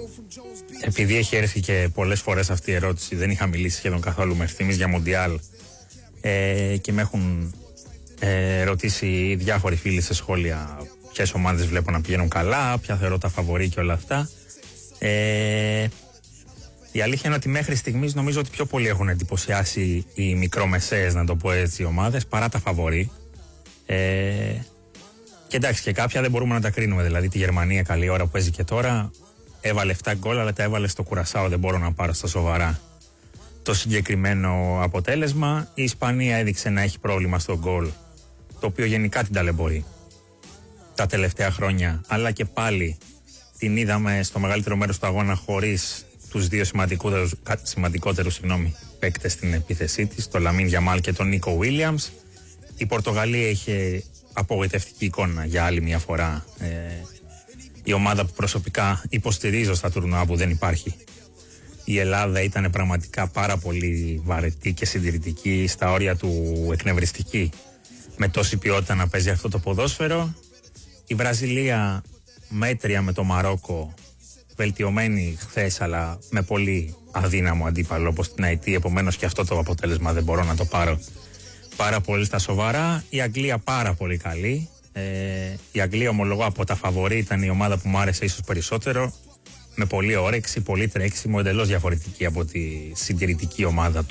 επειδή έχει έρθει και πολλές φορές αυτή η ερώτηση, δεν είχα μιλήσει σχεδόν καθόλου με ευθύμης για Μουντιάλ και με έχουν ρωτήσει διάφοροι φίλοι σε σχόλια ποιες ομάδες βλέπω να πηγαίνουν καλά, ποια θεωρώ τα φαβορί και όλα αυτά. Η αλήθεια είναι ότι μέχρι στιγμής νομίζω ότι πιο πολύ έχουν εντυπωσιάσει οι μικρομεσαίες, να το πω έτσι, ομάδες παρά τα φαβορί. Και εντάξει, και κάποια δεν μπορούμε να τα κρίνουμε. Δηλαδή τη Γερμανία, καλή ώρα που παίζει και τώρα, έβαλε 7 γκολ, αλλά τα έβαλε στο Κουρασάο. Δεν μπορώ να πάρω στα σοβαρά το συγκεκριμένο αποτέλεσμα. Η Ισπανία έδειξε να έχει πρόβλημα στο γκολ, το οποίο γενικά την ταλαιπωρεί τα τελευταία χρόνια, αλλά και πάλι την είδαμε στο μεγαλύτερο μέρος του αγώνα χωρίς τους δύο σημαντικότερους παίκτες στην επίθεσή της, τον Λαμίν Γιαμάλ και τον Νίκο Βίλιαμς. Η Πορτογαλία είχε απογοητευτική εικόνα για άλλη μια φορά. Η ομάδα που προσωπικά υποστηρίζω στα τουρνουά που δεν υπάρχει. Η Ελλάδα ήταν πραγματικά πάρα πολύ βαρετή και συντηρητική, στα όρια του εκνευριστική, με τόση ποιότητα να παίζει αυτό το ποδόσφαιρο. Η Βραζιλία μέτρια με το Μαρόκο, βελτιωμένη χθες, αλλά με πολύ αδύναμο αντίπαλο όπως την Αιτή. Επομένως και αυτό το αποτέλεσμα δεν μπορώ να το πάρω πάρα πολύ στα σοβαρά. Η Αγγλία πάρα πολύ καλή. Η Αγγλία, ομολογώ, από τα φαβορί ήταν η ομάδα που μου άρεσε ίσως περισσότερο. Με πολύ όρεξη, πολύ τρέξιμο, εντελώς διαφορετική από τη συντηρητική ομάδα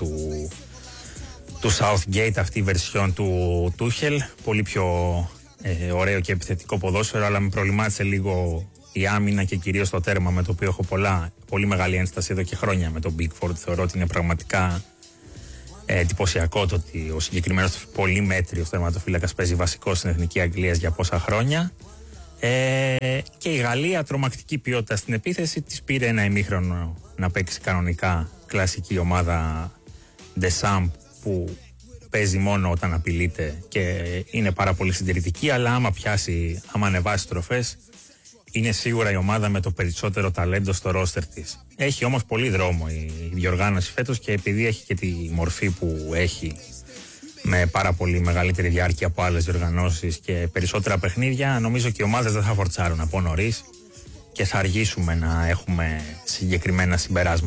του Southgate, αυτή η βερσιόν του Τούχελ. Πολύ πιο ωραίο και επιθετικό ποδόσφαιρο, αλλά με προβλημάτισε λίγο η άμυνα και κυρίως το τέρμα, με το οποίο έχω πολύ μεγάλη ένσταση εδώ και χρόνια με τον Μπίκφορντ. Θεωρώ ότι είναι πραγματικά εντυπωσιακό το ότι ο συγκεκριμένος πολύ μέτριος τερματοφύλακας παίζει βασικό στην Εθνική Αγγλίας για πόσα χρόνια. Και η Γαλλία, τρομακτική ποιότητα στην επίθεση, της πήρε ένα ημίχρονο να παίξει κανονικά κλασική ομάδα Deschamps, που παίζει μόνο όταν απειλείται και είναι πάρα πολύ συντηρητική, αλλά άμα ανεβάσει τροφές, είναι σίγουρα η ομάδα με το περισσότερο ταλέντο στο ρόστερ της. Έχει όμως πολύ δρόμο η διοργάνωση φέτος, και επειδή έχει και τη μορφή που έχει, με πάρα πολύ μεγαλύτερη διάρκεια από άλλες διοργανώσεις και περισσότερα παιχνίδια, νομίζω και οι ομάδες δεν θα φορτσάρουν από νωρίς και θα αργήσουμε να έχουμε συγκεκριμένα συμπεράσματα.